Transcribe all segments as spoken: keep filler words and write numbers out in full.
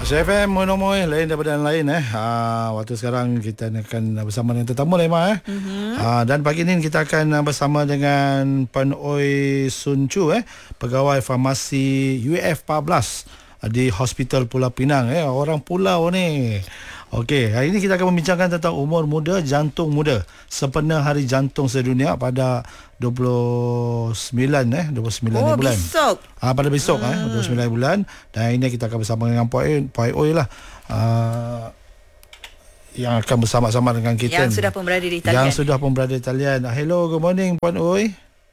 Malaysia F M, moy-moy lain daripada yang lain eh. Ha, waktu sekarang kita akan bersama dengan tetamu Lema eh. Mm-hmm. Ha, dan pagi ini kita akan bersama dengan Puan Oi Sun Chu eh, pegawai farmasi U F empat belas di Hospital Pulau Pinang eh. Orang pulau ni. Okey, hari ini kita akan membincangkan tentang umur muda, jantung muda. Sempena Hari Jantung Sedunia pada dua puluh sembilan eh, dua puluh sembilan oh, bulan. besok. Ah pada besok hmm. eh, dua puluh sembilan bulan. Dan ini kita akan bersama dengan Puan Puan Oi lah. Uh, yang akan bersama-sama dengan kita. Yang sudah pun berada di talian. Yang sudah pun berada di talian. Hello, good morning Puan Oi.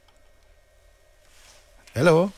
Hello.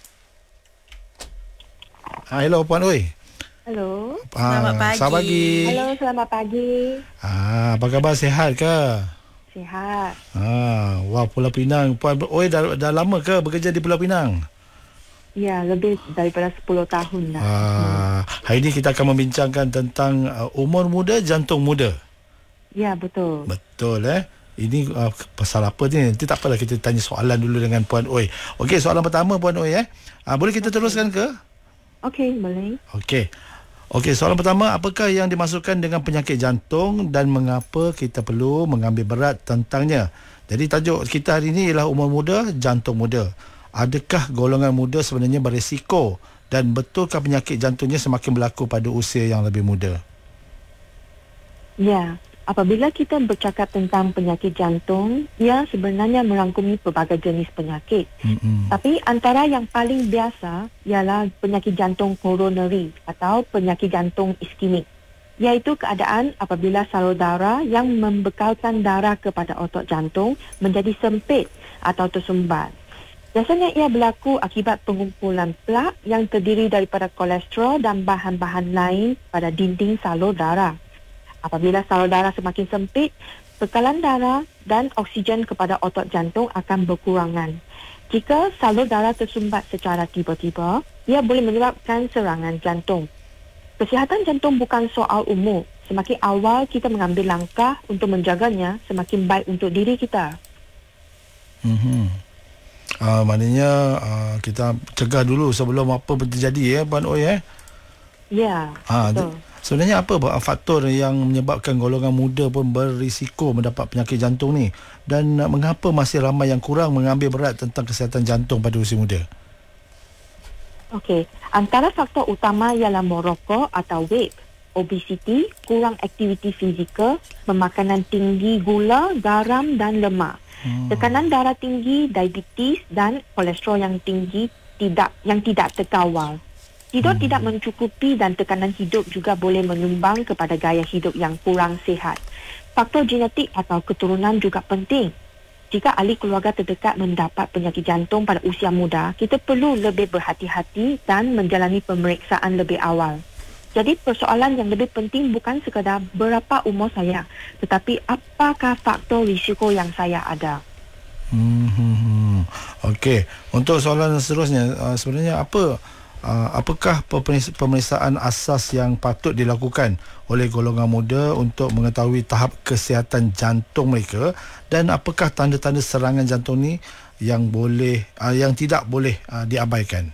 Ah, hello Puan Oi. Hello. Selamat pagi. Selamat pagi. Hello, selamat pagi. Ah, apa khabar, sihat ke? Sihat. Ah, wah, Pulau Pinang. Puan Oi dah, dah lama ke bekerja di Pulau Pinang? Ya, lebih daripada sepuluh tahun dah. Ah, hmm. Hari ini kita akan membincangkan tentang uh, umur muda, jantung muda. Ya, betul. Betul eh. Ini uh, pasal apa ni? Nanti tak apalah, kita tanya soalan dulu dengan Puan Oi. Okey, soalan pertama Puan Oi eh. Ah, boleh kita teruskan ke? Okey, boleh. Okey. Okey, soalan pertama, apakah yang dimasukkan dengan penyakit jantung dan mengapa kita perlu mengambil berat tentangnya? Jadi tajuk kita hari ini ialah umur muda, jantung muda. Adakah golongan muda sebenarnya berisiko dan betulkah penyakit jantungnya semakin berlaku pada usia yang lebih muda? Ya, apabila kita bercakap tentang penyakit jantung, ia sebenarnya merangkumi pelbagai jenis penyakit. Mm-hmm. Tapi antara yang paling biasa ialah penyakit jantung koronari atau penyakit jantung iskemik, iaitu keadaan apabila salur darah yang membekalkan darah kepada otot jantung menjadi sempit atau tersumbat. Biasanya ia berlaku akibat pengumpulan plak yang terdiri daripada kolesterol dan bahan-bahan lain pada dinding salur darah. Apabila salur darah semakin sempit, bekalan darah dan oksigen kepada otot jantung akan berkurangan. Jika salur darah tersumbat secara tiba-tiba, ia boleh menyebabkan serangan jantung. Kesihatan jantung bukan soal umur. Semakin awal kita mengambil langkah untuk menjaganya, semakin baik untuk diri kita. Mm-hmm. Uh, maknanya uh, kita cegah dulu sebelum apa terjadi ya, Puan Oi eh? Ya, ha, betul. Sebenarnya apa faktor yang menyebabkan golongan muda pun berisiko mendapat penyakit jantung ni, dan mengapa masih ramai yang kurang mengambil berat tentang kesihatan jantung pada usia muda? Okey, antara faktor utama ialah merokok atau vape, obesiti, kurang aktiviti fizikal, pemakanan tinggi gula, garam dan lemak. Hmm. Tekanan darah tinggi, diabetes dan kolesterol yang tinggi tidak yang tidak terkawal. Tidur hmm. tidak mencukupi dan tekanan hidup juga boleh menyumbang kepada gaya hidup yang kurang sihat. Faktor genetik atau keturunan juga penting. Jika ahli keluarga terdekat mendapat penyakit jantung pada usia muda, kita perlu lebih berhati-hati dan menjalani pemeriksaan lebih awal. Jadi persoalan yang lebih penting bukan sekadar berapa umur saya, tetapi apakah faktor risiko yang saya ada. Hmm. Okey, untuk soalan seterusnya, uh, sebenarnya apa uh, apakah pemeriksaan asas yang patut dilakukan oleh golongan muda untuk mengetahui tahap kesihatan jantung mereka, dan apakah tanda-tanda serangan jantung ni yang boleh uh, yang tidak boleh uh, diabaikan?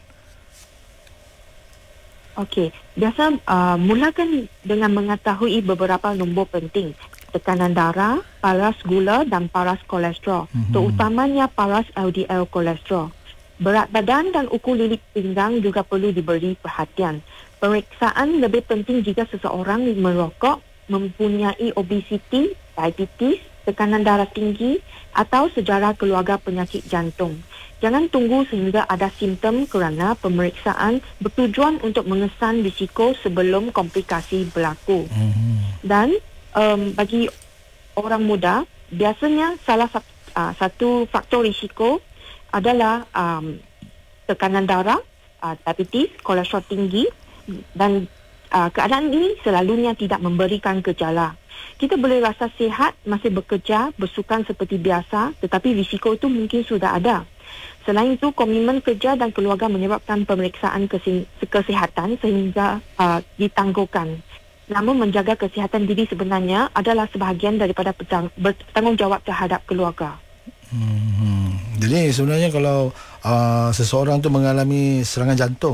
Okey, biasa uh, mulakan dengan mengetahui beberapa nombor penting. Tekanan darah, paras gula dan paras kolesterol. Mm-hmm. Terutamanya paras L D L kolesterol. Berat badan dan ukur lilit pinggang juga perlu diberi perhatian. Pemeriksaan lebih penting jika seseorang merokok, mempunyai obesiti, diabetes, tekanan darah tinggi atau sejarah keluarga penyakit jantung. Jangan tunggu sehingga ada simptom kerana pemeriksaan bertujuan untuk mengesan risiko sebelum komplikasi berlaku. Mm-hmm. Dan um, bagi orang muda, biasanya salah satu, uh, satu faktor risiko adalah um, tekanan darah, uh, diabetes, kolesterol tinggi, dan uh, keadaan ini selalunya tidak memberikan gejala. Kita boleh rasa sihat, masih bekerja, bersukan seperti biasa, tetapi risiko itu mungkin sudah ada. Selain itu, komitmen kerja dan keluarga menyebabkan pemeriksaan kesihatan sehingga uh, ditangguhkan. Namun menjaga kesihatan diri sebenarnya adalah sebahagian daripada bertanggungjawab terhadap keluarga. Hmm. Jadi sebenarnya kalau uh, seseorang tu mengalami serangan jantung,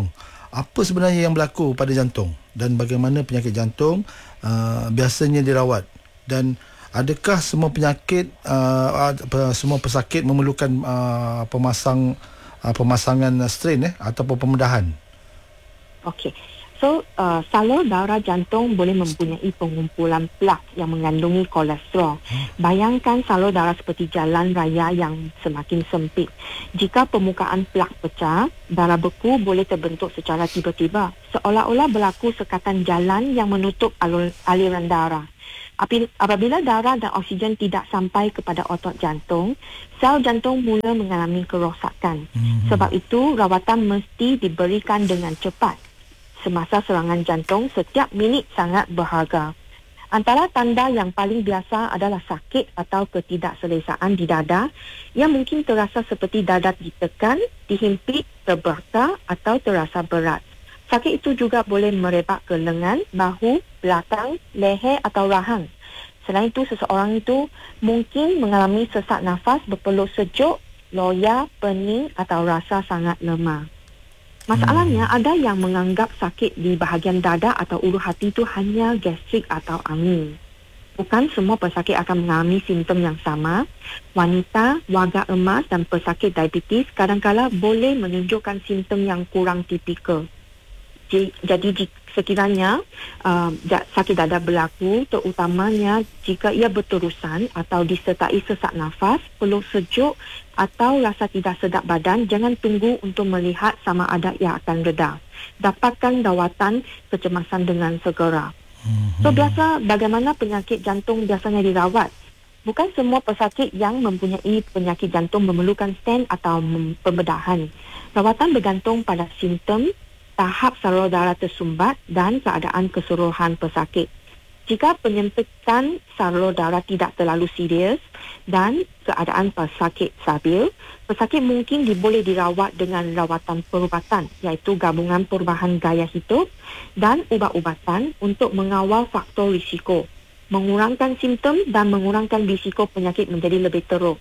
apa sebenarnya yang berlaku pada jantung dan bagaimana penyakit jantung uh, biasanya dirawat, dan adakah semua penyakit uh, semua pesakit memerlukan uh, pemasang uh, pemasangan strain eh ataupun pembedahan? Okey. So, uh, salur darah jantung boleh mempunyai pengumpulan plak yang mengandungi kolesterol. Bayangkan salur darah seperti jalan raya yang semakin sempit. Jika permukaan plak pecah, darah beku boleh terbentuk secara tiba-tiba, seolah-olah berlaku sekatan jalan yang menutup alur, aliran darah. Apabila darah dan oksigen tidak sampai kepada otot jantung, sel jantung mula mengalami kerosakan. Mm-hmm. Sebab itu, rawatan mesti diberikan dengan cepat. Semasa serangan jantung, setiap minit sangat berharga. Antara tanda yang paling biasa adalah sakit atau ketidakselesaan di dada yang mungkin terasa seperti dada ditekan, dihimpit, terbakar atau terasa berat. Sakit itu juga boleh merebak ke lengan, bahu, belakang, leher atau rahang. Selain itu, seseorang itu mungkin mengalami sesak nafas, berpeluh sejuk, loya, pening atau rasa sangat lemah. Masalahnya, hmm. ada yang menganggap sakit di bahagian dada atau ulu hati itu hanya gastrik atau angin. Bukan semua pesakit akan mengalami simptom yang sama. Wanita, warga emas dan pesakit diabetes kadang-kala boleh menunjukkan simptom yang kurang tipikal. Jadi sekiranya uh, sakit dada berlaku, terutamanya jika ia berterusan atau disertai sesak nafas, peluh sejuk atau rasa tidak sedap badan, jangan tunggu untuk melihat sama ada ia akan reda. Dapatkan rawatan kecemasan dengan segera. So, biasa bagaimana penyakit jantung biasanya dirawat? Bukan semua pesakit yang mempunyai penyakit jantung memerlukan stent atau pembedahan. Rawatan bergantung pada simptom, tahap salur darah tersumbat dan keadaan keseluruhan pesakit. Jika penyempitan salur darah tidak terlalu serius dan keadaan pesakit stabil, pesakit mungkin diboleh dirawat dengan rawatan perubatan, iaitu gabungan perubahan gaya hidup dan ubat-ubatan untuk mengawal faktor risiko, mengurangkan simptom dan mengurangkan risiko penyakit menjadi lebih teruk.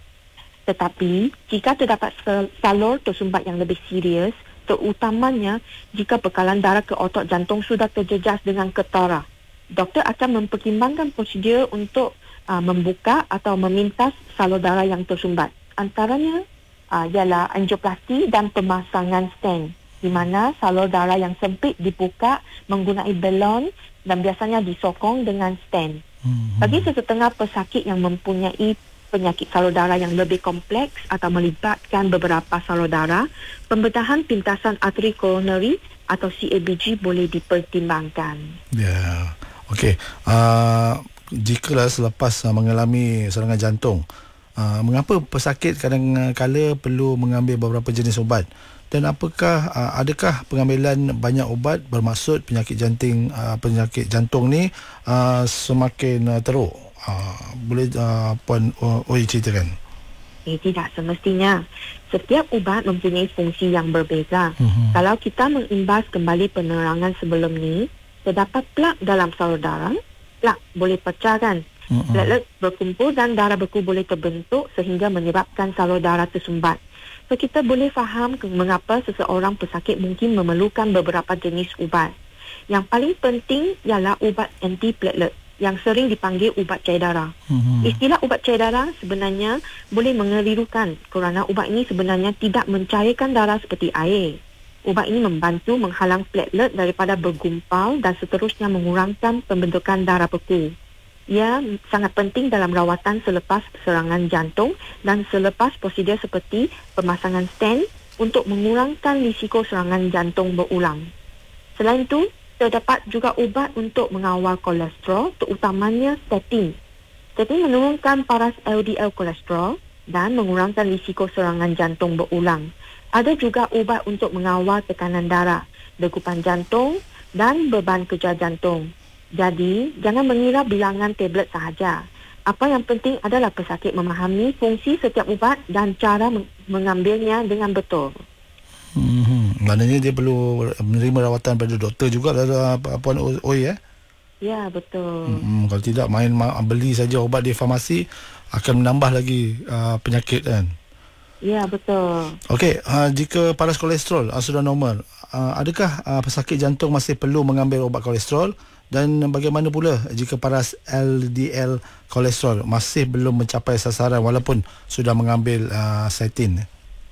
Tetapi, jika terdapat salur tersumbat yang lebih serius, terutamanya jika bekalan darah ke otot jantung sudah terjejas dengan ketara, doktor akan mempertimbangkan prosedur untuk uh, membuka atau memintas salur darah yang tersumbat. Antaranya uh, ialah angioplasti dan pemasangan stent, di mana salur darah yang sempit dibuka menggunakan balon dan biasanya disokong dengan stent. Bagi sesetengah pesakit yang mempunyai penyakit salur darah yang lebih kompleks atau melibatkan beberapa salur darah, pembedahan pintasan arteri koronari atau C A B G boleh dipertimbangkan. Ya, yeah. Okey. Uh, jikalau selepas uh, mengalami serangan jantung, uh, mengapa pesakit kadang-kala perlu mengambil beberapa jenis ubat? Dan apakah uh, adakah pengambilan banyak ubat bermaksud penyakit jantung uh, penyakit jantung ni uh, semakin uh, teruk? Uh, boleh uh, Puan Oi ceritakan? Eh, tidak semestinya. Setiap ubat mempunyai fungsi yang berbeza. Uh-huh. Kalau kita mengimbas kembali penerangan sebelum ni, terdapat plak dalam salur darah, plak boleh pecah kan? Uh-huh. Platelet berkumpul dan darah beku boleh terbentuk sehingga menyebabkan salur darah tersumbat. So, kita boleh faham mengapa seseorang pesakit mungkin memerlukan beberapa jenis ubat. Yang paling penting ialah ubat anti-platelet yang sering dipanggil ubat cair darah. Hmm. Istilah ubat cair darah sebenarnya boleh mengelirukan kerana ubat ini sebenarnya tidak mencairkan darah seperti air. Ubat ini membantu menghalang platelet daripada bergumpal dan seterusnya mengurangkan pembentukan darah beku. Ia sangat penting dalam rawatan selepas serangan jantung dan selepas prosedur seperti pemasangan stent untuk mengurangkan risiko serangan jantung berulang. Selain itu, terdapat juga ubat untuk mengawal kolesterol, terutamanya statin. Statin menurunkan paras L D L kolesterol dan mengurangkan risiko serangan jantung berulang. Ada juga ubat untuk mengawal tekanan darah, degupan jantung dan beban kerja jantung. Jadi, jangan mengira bilangan tablet sahaja. Apa yang penting adalah pesakit memahami fungsi setiap ubat dan cara mengambilnya dengan betul. Hmm, maknanya dia perlu menerima rawatan pada doktor juga lah, Puan Oi, ya? Ya, betul. Hmm, kalau tidak, main beli saja ubat di farmasi akan menambah lagi uh, penyakit kan? Ya, betul. Okey, uh, jika paras kolesterol uh, sudah normal, uh, adakah uh, pesakit jantung masih perlu mengambil ubat kolesterol, dan bagaimana pula jika paras L D L kolesterol masih belum mencapai sasaran walaupun sudah mengambil uh, statin?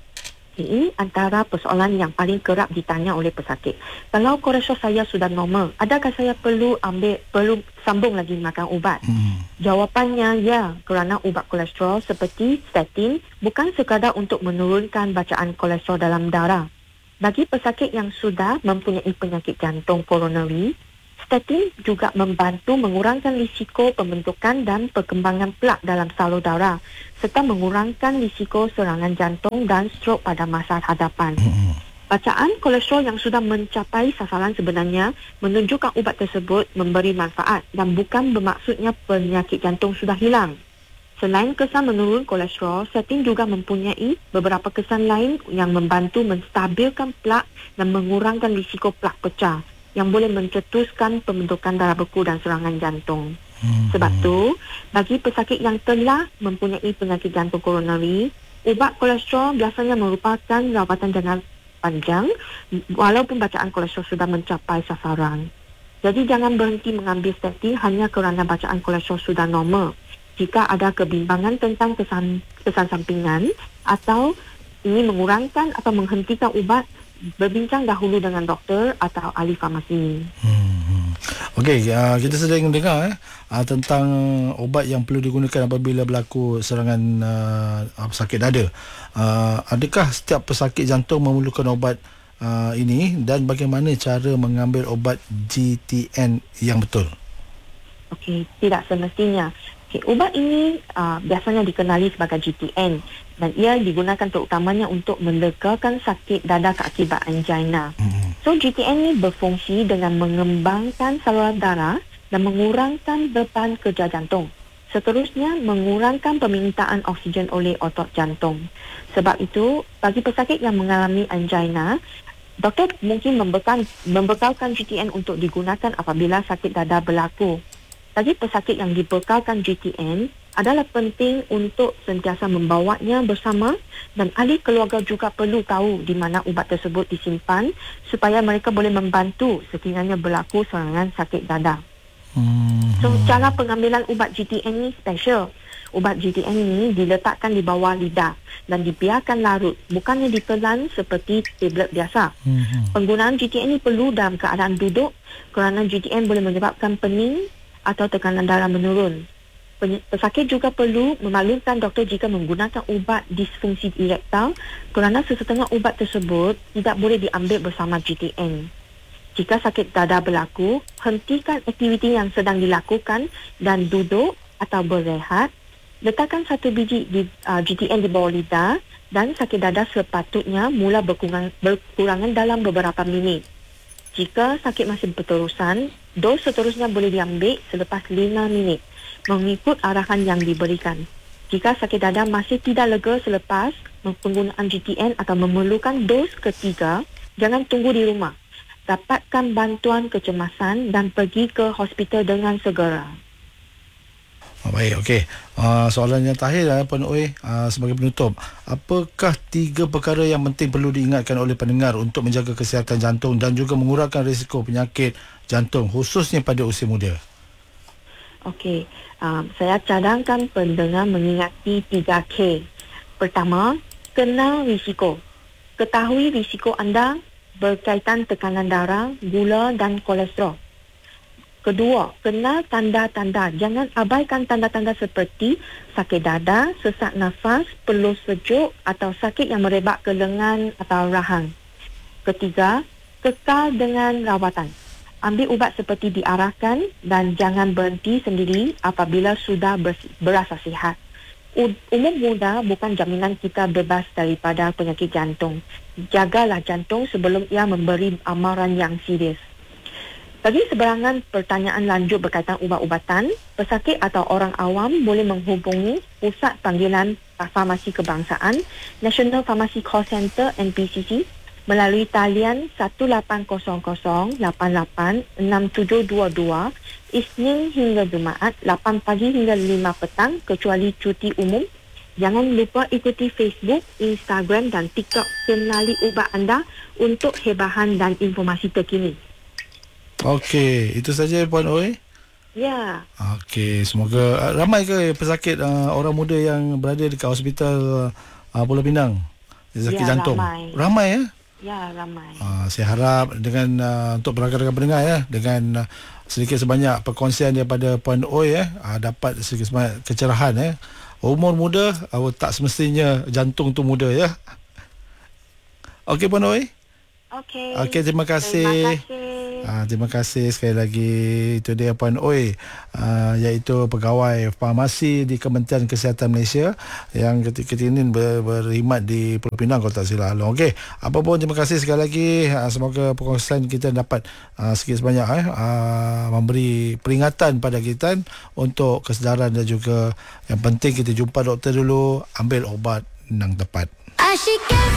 Ini antara persoalan yang paling kerap ditanya oleh pesakit. Kalau kolesterol saya sudah normal, adakah saya perlu ambil perlu sambung lagi makan ubat? Hmm. Jawapannya ya, kerana ubat kolesterol seperti statin bukan sekadar untuk menurunkan bacaan kolesterol dalam darah. Bagi pesakit yang sudah mempunyai penyakit jantung koronari, statin juga membantu mengurangkan risiko pembentukan dan perkembangan plak dalam salur darah serta mengurangkan risiko serangan jantung dan strok pada masa hadapan. Bacaan kolesterol yang sudah mencapai sasaran sebenarnya menunjukkan ubat tersebut memberi manfaat dan bukan bermaksudnya penyakit jantung sudah hilang. Selain kesan menurun kolesterol, statin juga mempunyai beberapa kesan lain yang membantu menstabilkan plak dan mengurangkan risiko plak pecah yang boleh mencetuskan pembentukan darah beku dan serangan jantung. Hmm. Sebab tu, bagi pesakit yang telah mempunyai penyakit jantung koronari, ubat kolesterol biasanya merupakan rawatan jangka panjang walaupun bacaan kolesterol sudah mencapai sasaran. Jadi jangan berhenti mengambil statin hanya kerana bacaan kolesterol sudah normal. Jika ada kebimbangan tentang kesan, kesan sampingan atau ingin mengurangkan atau menghentikan ubat, berbincang dahulu dengan doktor atau ahli farmasi. Hmm. Okey, uh, kita sedang dengar eh, uh, tentang ubat yang perlu digunakan apabila berlaku serangan uh, sakit dada. Uh, adakah setiap pesakit jantung memerlukan ubat uh, ini, dan bagaimana cara mengambil ubat G T N yang betul? Okey, tidak semestinya. Okay, ubat ini uh, biasanya dikenali sebagai G T N dan ia digunakan terutamanya untuk melegakan sakit dada akibat angina. Mm-hmm. So G T N ini berfungsi dengan mengembangkan saluran darah dan mengurangkan beban kerja jantung. Seterusnya, mengurangkan permintaan oksigen oleh otot jantung. Sebab itu, bagi pesakit yang mengalami angina, doktor mungkin membekal, membekalkan G T N untuk digunakan apabila sakit dada berlaku. Bagi pesakit yang dibekalkan G T N, adalah penting untuk sentiasa membawanya bersama dan ahli keluarga juga perlu tahu di mana ubat tersebut disimpan supaya mereka boleh membantu sekiranya berlaku serangan sakit dada. Hmm. So, cara pengambilan ubat G T N ini special. Ubat G T N ini diletakkan di bawah lidah dan dibiarkan larut, bukannya ditelan seperti tablet biasa. Hmm. Penggunaan G T N ini perlu dalam keadaan duduk kerana G T N boleh menyebabkan pening atau tekanan darah menurun. Pesakit juga perlu memaklumkan doktor jika menggunakan ubat disfungsi erektil kerana sesetengah ubat tersebut tidak boleh diambil bersama G T N. Jika sakit dada berlaku, hentikan aktiviti yang sedang dilakukan dan duduk atau berehat. Letakkan satu biji di, uh, G T N di bawah lidah dan sakit dada sepatutnya mula berkurang, berkurangan dalam beberapa minit. Jika sakit masih berterusan, dos seterusnya boleh diambil selepas lima minit mengikut arahan yang diberikan. Jika sakit dada masih tidak lega selepas penggunaan G T N atau memerlukan dos ketiga, jangan tunggu di rumah. Dapatkan bantuan kecemasan dan pergi ke hospital dengan segera. Oh, baik, okey. Uh, soalan yang terakhir uh, Puan Oi, uh, sebagai penutup, apakah tiga perkara yang penting perlu diingatkan oleh pendengar untuk menjaga kesihatan jantung dan juga mengurangkan risiko penyakit jantung khususnya pada usia muda? Okey, um, saya cadangkan pendengar mengingati tiga K. Pertama, kenal risiko. Ketahui risiko anda berkaitan tekanan darah, gula dan kolesterol. Kedua, kenal tanda-tanda. Jangan abaikan tanda-tanda seperti sakit dada, sesak nafas, perlu sejuk atau sakit yang merebak ke lengan atau rahang. Ketiga, kekal dengan rawatan. Ambil ubat seperti diarahkan dan jangan berhenti sendiri apabila sudah berasa sihat. Umur muda bukan jaminan kita bebas daripada penyakit jantung. Jagalah jantung sebelum ia memberi amaran yang serius. Bagi seberangan pertanyaan lanjut berkaitan ubat-ubatan, pesakit atau orang awam boleh menghubungi Pusat Panggilan Farmasi Kebangsaan, National Pharmacy Call Center N P C C melalui talian satu lapan kosong kosong lapan lapan enam tujuh dua dua Isnin hingga Jumaat lapan pagi hingga lima petang kecuali cuti umum Jangan lupa ikuti Facebook, Instagram dan TikTok Kenali Ubat anda untuk hebahan dan informasi terkini. Okey, itu saja Puan Oi. Ya. Okey, semoga uh, ramai ke pesakit uh, orang muda yang berada dekat hospital uh, Pulau Pinang sakit Ya, jantung. ramai. Ramai ya? Ya, ramai. Uh, saya harap dengan uh, untuk rakan-rakan pendengar ya, dengan uh, sedikit sebanyak perkongsian daripada Puan Oi ya, uh, dapat sedikit sebanyak kecerahan ya. Umur muda uh, tak semestinya jantung tu muda ya. Okey Puan Oi. Okey. Okey, terima kasih. Terima kasih. Ah, terima kasih sekali lagi. Itu dia Puan Oi, ah, iaitu pegawai farmasi di Kementerian Kesihatan Malaysia yang ketika ini ber, berkhidmat di Pulau Pinang kalau tak silap. Okey, apa pun terima kasih sekali lagi. Ah, semoga perkongsian kita dapat ah, sikit sebanyak eh, ah, memberi peringatan pada kita untuk kesedaran dan juga yang penting kita jumpa doktor dulu, ambil ubat yang tepat. Asyik